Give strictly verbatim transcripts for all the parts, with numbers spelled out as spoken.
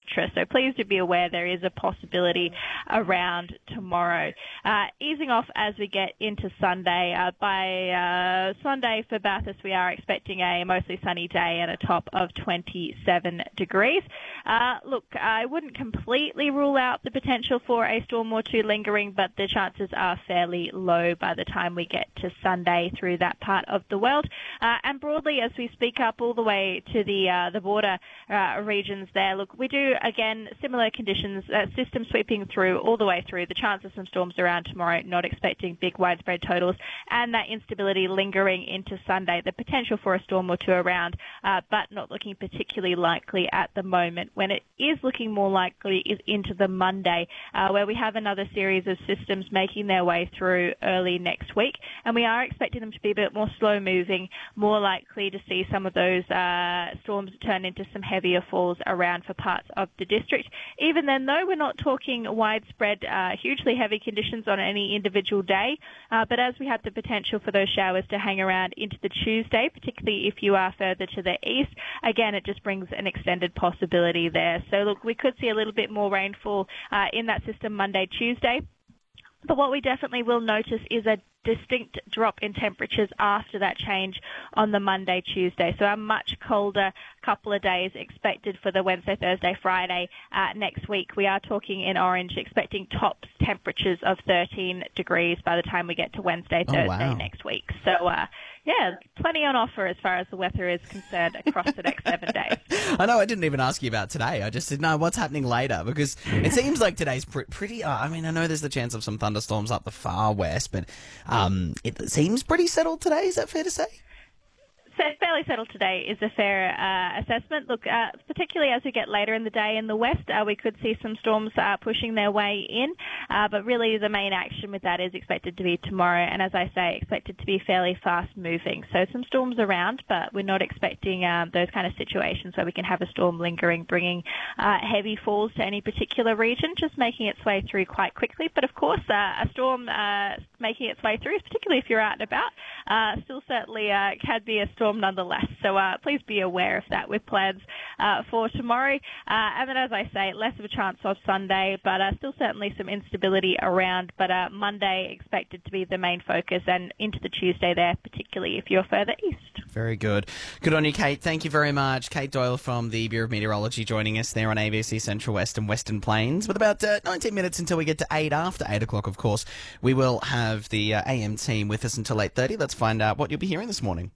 cetera. So please do be aware there is a possibility around tomorrow. Uh, easing off as we get into Sunday. Uh, by uh, Sunday for Bathurst, we are expecting a mostly sunny day and a top of twenty-seven degrees. Uh, look, I wouldn't completely rule out the potential for a storm or two lingering, but the chances are fairly low by the time we get to Sunday through that part of the world. Uh, and broadly, as we speak up all the way to the uh, the border uh, regions there, look, we do, again, similar conditions, uh, system sweeping through all the way through. The chance of some storms around tomorrow, not expecting big widespread totals, and that instability lingering into Sunday. The potential for a storm or two around, uh, but not looking particularly likely at the moment. When it is looking more likely is into the Monday, uh, where we have another series of systems making their way through early next week, and we are expecting them to be a bit more slow-moving, more likely to see some of those uh, storms turn into some heavier falls around for parts of the district. Even then, though, we're not talking widespread, uh, hugely heavy conditions on any individual day, uh, but as we have the potential for those showers to hang around into the Tuesday, particularly if you are further to the east, again, it just brings an extended possibility there. So, look, we could see a little bit more rainfall uh, in that system Monday, Tuesday. But what we definitely will notice is a distinct drop in temperatures after that change on the Monday, Tuesday. So a much colder couple of days expected for the Wednesday, Thursday, Friday uh, next week. We are talking in orange, expecting tops temperatures of thirteen degrees by the time we get to Wednesday, Thursday oh, wow. next week. So, uh, yeah, plenty on offer as far as the weather is concerned across the next seven days. I know I didn't even ask you about today. I just said, no, what's happening later? Because it seems like today's pr- pretty, uh, I mean, I know there's the chance of some thunderstorms up the far west, but um, it seems pretty settled today. Is that fair to say? So fairly settled today is a fair uh, assessment. Look, uh, particularly as we get later in the day in the west, uh, we could see some storms uh, pushing their way in, uh, but really the main action with that is expected to be tomorrow, and as I say, expected to be fairly fast-moving. So some storms around, but we're not expecting um, those kind of situations where we can have a storm lingering, bringing uh, heavy falls to any particular region, just making its way through quite quickly. But of course, uh, a storm uh, making its way through, particularly if you're out and about, uh, still certainly uh, can be a storm nonetheless. So uh, please be aware of that with plans uh, for tomorrow. Uh, and then, as I say, less of a chance of Sunday, but uh, still certainly some instability around. But uh, Monday expected to be the main focus, and into the Tuesday there, particularly if you're further east. Very good. Good on you, Kate. Thank you very much. Kate Doyle from the Bureau of Meteorology joining us there on A B C Central West and Western Plains. With about uh, nineteen minutes until we get to eight, after eight o'clock, of course, we will have the uh, A M team with us until eight thirty. Let's find out what you'll be hearing this morning.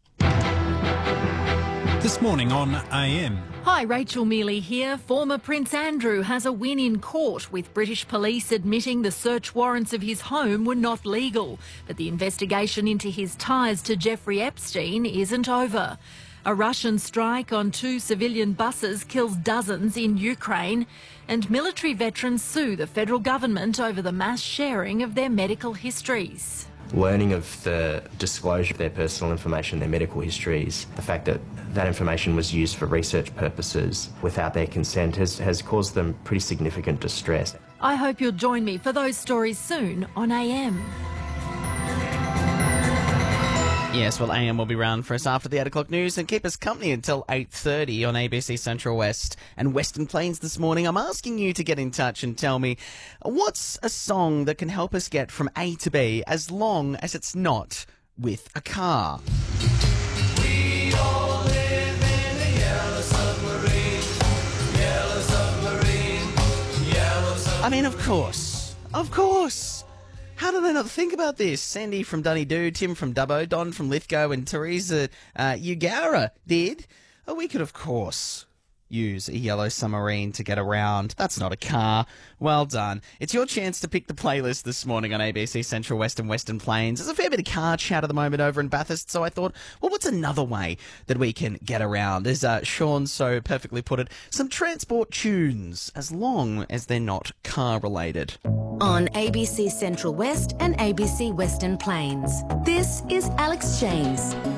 This morning on A M. Hi, Rachel Mealy here. Former Prince Andrew has a win in court, with British police admitting the search warrants of his home were not legal. But the investigation into his ties to Jeffrey Epstein isn't over. A Russian strike on two civilian buses kills dozens in Ukraine, and military veterans sue the federal government over the mass sharing of their medical histories. Learning of the disclosure of their personal information, their medical histories, the fact that that information was used for research purposes without their consent has, has caused them pretty significant distress. I hope you'll join me for those stories soon on A M. Yes, well, A M will be round for us after the eight o'clock news and keep us company until eight thirty on A B C Central West and Western Plains this morning. I'm asking you to get in touch and tell me, what's a song that can help us get from A to B as long as it's not with a car? We all live in a yellow submarine, yellow submarine, yellow submarine. I mean, of course, of course. How did I not think about this? Sandy from Dunedoo, Tim from Dubbo, Don from Lithgow, and Teresa uh, Ugara did. Oh, we could, of course, use a yellow submarine to get around. That's not a car. Well done. It's your chance to pick the playlist this morning on A B C Central West and Western Plains. There's a fair bit of car chat at the moment over in Bathurst, so I thought, well, what's another way that we can get around? As uh, Sean so perfectly put it, some transport tunes, as long as they're not car-related. On A B C Central West and A B C Western Plains, this is Alex James.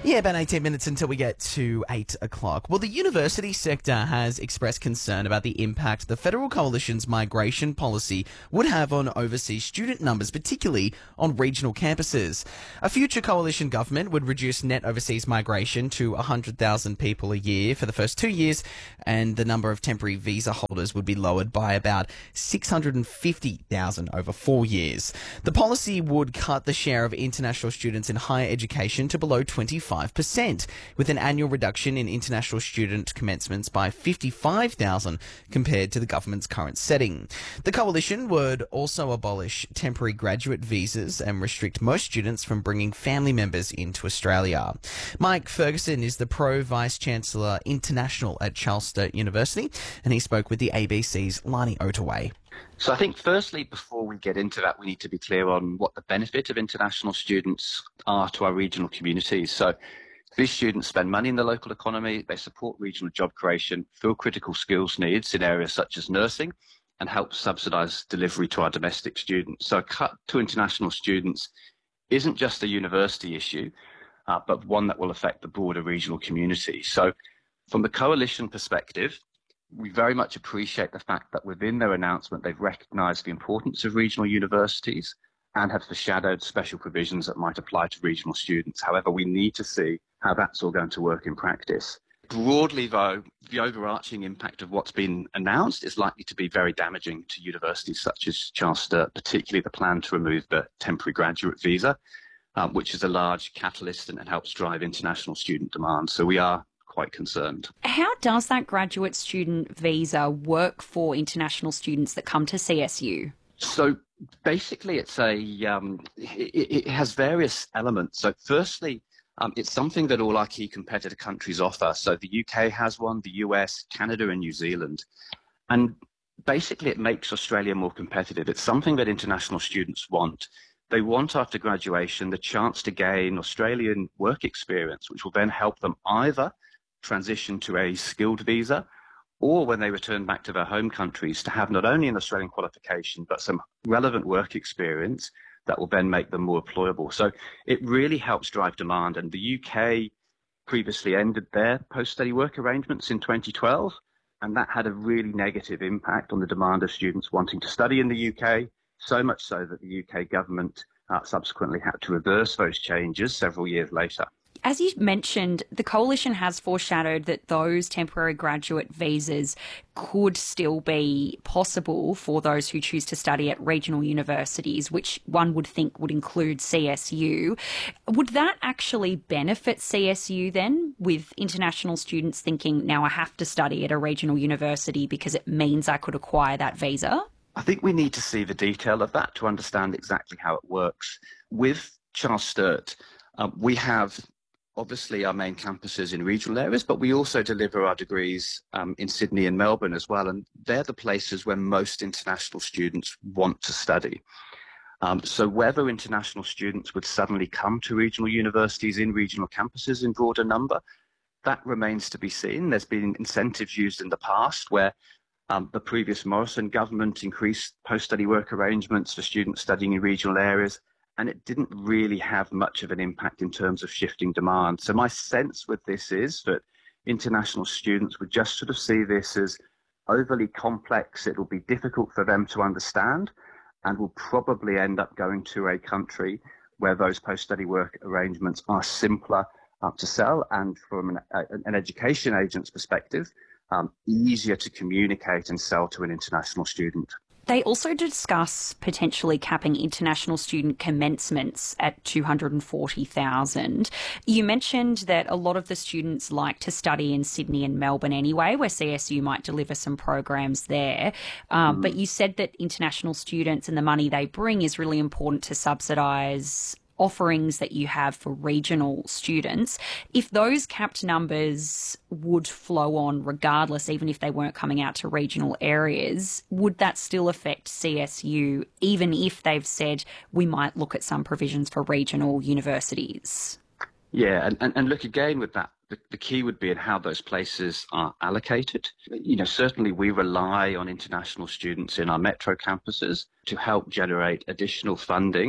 Yeah, about eighteen minutes until we get to eight o'clock. Well, the university sector has expressed concern about the impact the Federal Coalition's migration policy would have on overseas student numbers, particularly on regional campuses. A future coalition government would reduce net overseas migration to one hundred thousand people a year for the first two years, and the number of temporary visa holders would be lowered by about six hundred fifty thousand over four years. The policy would cut the share of international students in higher education to below twenty-five percent, with an annual reduction in international student commencements by fifty-five thousand compared to the government's current setting. The coalition would also abolish temporary graduate visas and restrict most students from bringing family members into Australia. Mike Ferguson is the Pro Vice-Chancellor International at Charles Sturt University, and he spoke with the A B C's Lani Otaway. So I think firstly, before we get into that, we need to be clear on what the benefit of international students are to our regional communities. So these students spend money in the local economy, they support regional job creation, fill critical skills needs in areas such as nursing, and help subsidise delivery to our domestic students. So a cut to international students isn't just a university issue, uh, but one that will affect the broader regional community. So from the coalition perspective, we very much appreciate the fact that within their announcement, they've recognised the importance of regional universities and have foreshadowed special provisions that might apply to regional students. However, we need to see how that's all going to work in practice. Broadly, though, the overarching impact of what's been announced is likely to be very damaging to universities such as Charles Sturt, particularly the plan to remove the temporary graduate visa, um, which is a large catalyst and, and helps drive international student demand. So we are quite concerned. How does that graduate student visa work for international students that come to C S U? So basically, it's a um, it, it has various elements. So firstly, um, it's something that all our key competitor countries offer. So the U K has one, the U S, Canada, and New Zealand, and basically it makes Australia more competitive. It's something that international students want. They want, after graduation, the chance to gain Australian work experience, which will then help them either transition to a skilled visa, or when they return back to their home countries, to have not only an Australian qualification, but some relevant work experience that will then make them more employable. So it really helps drive demand. And the U K previously ended their post-study work arrangements in twenty twelve, and that had a really negative impact on the demand of students wanting to study in the U K, so much so that the U K government uh, subsequently had to reverse those changes several years later. As you mentioned, the coalition has foreshadowed that those temporary graduate visas could still be possible for those who choose to study at regional universities, which one would think would include C S U. Would that actually benefit C S U then, with international students thinking, now I have to study at a regional university because it means I could acquire that visa? I think we need to see the detail of that to understand exactly how it works. With Charles Sturt, um, we have obviously our main campuses in regional areas, but we also deliver our degrees um, in Sydney and Melbourne as well. And they're the places where most international students want to study. Um, so whether international students would suddenly come to regional universities in regional campuses in broader number, that remains to be seen. There's been incentives used in the past where um, the previous Morrison government increased post-study work arrangements for students studying in regional areas, and it didn't really have much of an impact in terms of shifting demand. So my sense with this is that international students would just sort of see this as overly complex. It will be difficult for them to understand, and will probably end up going to a country where those post-study work arrangements are simpler uh, to sell, and from an, uh, an education agent's perspective, um, easier to communicate and sell to an international student. They also discuss potentially capping international student commencements at two hundred forty thousand. You mentioned that a lot of the students like to study in Sydney and Melbourne anyway, where C S U might deliver some programs there. Um, mm. But you said that international students and the money they bring is really important to subsidise offerings that you have for regional students. If those capped numbers would flow on regardless, even if they weren't coming out to regional areas, would that still affect C S U, even if they've said we might look at some provisions for regional universities? Yeah, and, and, and look, again with that, the, the key would be in how those places are allocated. You know, certainly we rely on international students in our metro campuses to help generate additional funding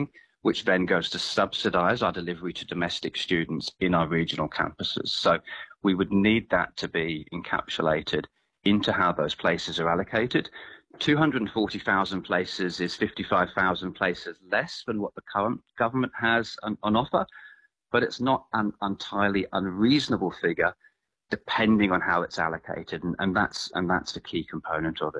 which then goes to subsidise our delivery to domestic students in our regional campuses. So we would need that to be encapsulated into how those places are allocated. two hundred forty thousand places is fifty-five thousand places less than what the current government has on, on offer, but it's not an entirely unreasonable figure depending on how it's allocated, and, and that's and that's the key component of it.